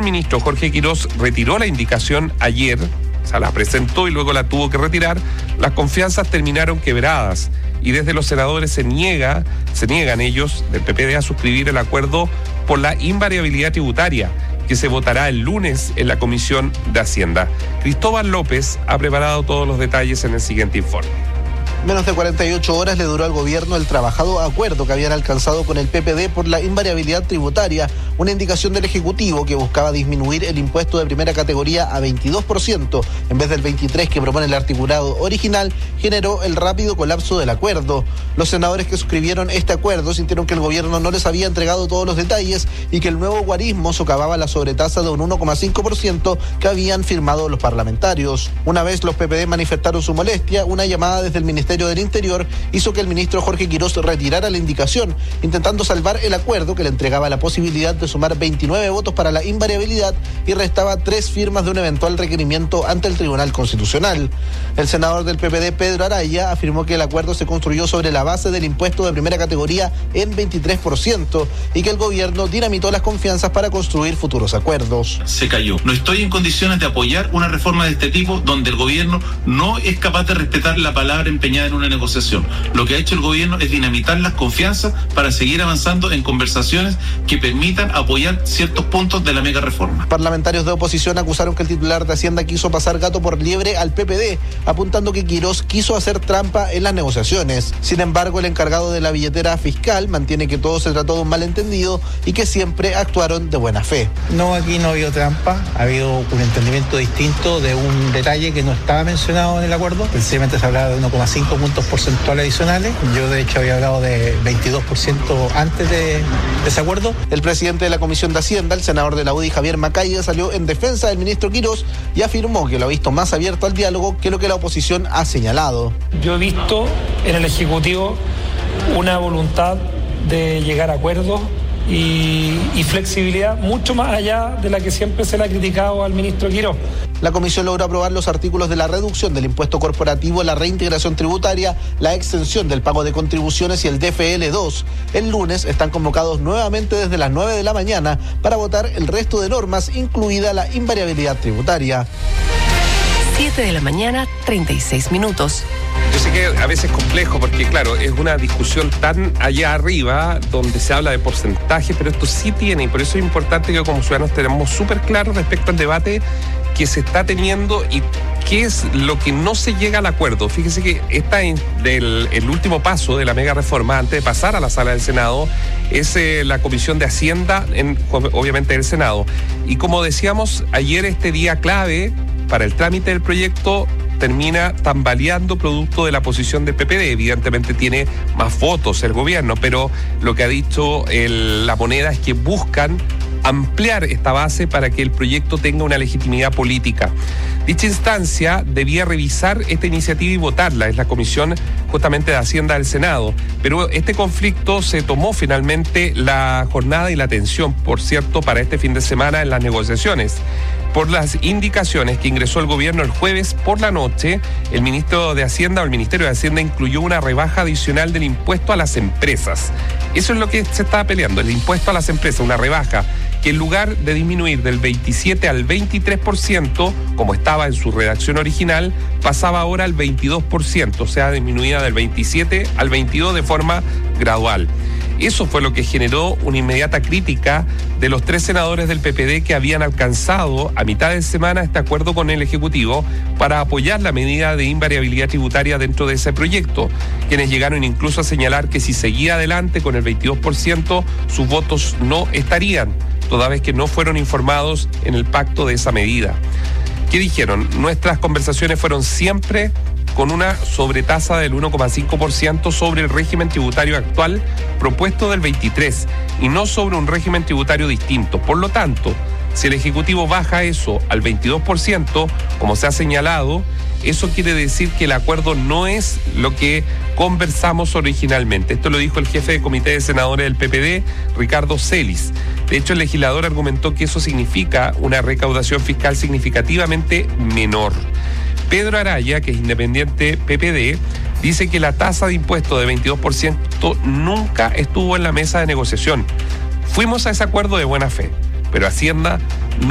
ministro Jorge Quirós retiró la indicación ayer, o sea, la presentó y luego la tuvo que retirar, las confianzas terminaron quebradas y desde los senadores se niegan ellos del PPD a suscribir el acuerdo por la invariabilidad tributaria que se votará el lunes en la Comisión de Hacienda. Cristóbal López ha preparado todos los detalles en el siguiente informe. Menos de 48 horas le duró al gobierno el trabajado acuerdo que habían alcanzado con el PPD por la invariabilidad tributaria, una indicación del Ejecutivo que buscaba disminuir el impuesto de primera categoría a 22%, en vez del 23% que propone el articulado original, generó el rápido colapso del acuerdo. Los senadores que suscribieron este acuerdo sintieron que el gobierno no les había entregado todos los detalles y que el nuevo guarismo socavaba la sobretasa de un 1,5% que habían firmado los parlamentarios. Una vez los PPD manifestaron su molestia, una llamada desde el Ministerio del Interior hizo que el ministro Jorge Quirós retirara la indicación, intentando salvar el acuerdo que le entregaba la posibilidad de sumar 29 votos para la invariabilidad y restaba 3 firmas de un eventual requerimiento ante el Tribunal Constitucional. El senador del PPD, Pedro Araya, afirmó que el acuerdo se construyó sobre la base del impuesto de primera categoría en 23% y que el gobierno dinamitó las confianzas para construir futuros acuerdos. Se cayó. No estoy en condiciones de apoyar una reforma de este tipo donde el gobierno no es capaz de respetar la palabra empeñada en una negociación. Lo que ha hecho el gobierno es dinamitar las confianzas para seguir avanzando en conversaciones que permitan apoyar ciertos puntos de la mega reforma. Parlamentarios de oposición acusaron que el titular de Hacienda quiso pasar gato por liebre al PPD, apuntando que Quirós quiso hacer trampa en las negociaciones. Sin embargo, el encargado de la billetera fiscal mantiene que todo se trató de un malentendido y que siempre actuaron de buena fe. No, aquí no ha habido trampa, ha habido un entendimiento distinto de un detalle que no estaba mencionado en el acuerdo. Precisamente se hablaba de 1,5 puntos porcentuales adicionales. Yo de hecho había hablado de 22% antes de ese acuerdo. El presidente de la Comisión de Hacienda, el senador de la UDI, Javier Macaya, salió en defensa del ministro Quirós y afirmó que lo ha visto más abierto al diálogo que lo que la oposición ha señalado. Yo he visto en el Ejecutivo una voluntad de llegar a acuerdos y flexibilidad mucho más allá de la que siempre se le ha criticado al ministro Quirós. La comisión logró aprobar los artículos de la reducción del impuesto corporativo, la reintegración tributaria, la exención del pago de contribuciones y el DFL2. El lunes están convocados nuevamente desde las 9 de la mañana para votar el resto de normas, incluida la invariabilidad tributaria. 7 de la mañana, 36 minutos. Yo sé que a veces es complejo porque, claro, es una discusión tan allá arriba donde se habla de porcentaje, pero esto sí tiene, y por eso es importante que como ciudadanos tenemos súper claro respecto al debate que se está teniendo y qué es lo que no se llega al acuerdo. Fíjese que el último paso de la mega reforma, antes de pasar a la sala del Senado, es la Comisión de Hacienda, obviamente del Senado. Y como decíamos, ayer este día clave para el trámite del proyecto termina tambaleando producto de la posición del PPD. Evidentemente tiene más votos el gobierno, pero lo que ha dicho la moneda es que buscan ampliar esta base para que el proyecto tenga una legitimidad política. Dicha instancia debía revisar esta iniciativa y votarla, es la Comisión justamente de Hacienda del Senado, pero este conflicto se tomó finalmente la jornada y la atención, por cierto, para este fin de semana en las negociaciones. Por las indicaciones que ingresó el gobierno el jueves por la noche, el ministro de Hacienda o el Ministerio de Hacienda incluyó una rebaja adicional del impuesto a las empresas. Eso es lo que se estaba peleando, el impuesto a las empresas, una rebaja que en lugar de disminuir del 27 al 23%, como estaba en su redacción original, pasaba ahora al 22%, o sea, disminuida del 27 al 22 de forma gradual. Eso fue lo que generó una inmediata crítica de los 3 senadores del PPD que habían alcanzado a mitad de semana este acuerdo con el Ejecutivo para apoyar la medida de invariabilidad tributaria dentro de ese proyecto, quienes llegaron incluso a señalar que si seguía adelante con el 22%, sus votos no estarían, toda vez que no fueron informados en el pacto de esa medida. ¿Qué dijeron? Nuestras conversaciones fueron siempre con una sobretasa del 1,5% sobre el régimen tributario actual propuesto del 23 y no sobre un régimen tributario distinto. Por lo tanto, si el Ejecutivo baja eso al 22%, como se ha señalado, eso quiere decir que el acuerdo no es lo que conversamos originalmente. Esto lo dijo el jefe de comité de senadores del PPD, Ricardo Celis. De hecho, el legislador argumentó que eso significa una recaudación fiscal significativamente menor. Pedro Araya, que es independiente PPD, dice que la tasa de impuesto de 22% nunca estuvo en la mesa de negociación. Fuimos a ese acuerdo de buena fe, pero Hacienda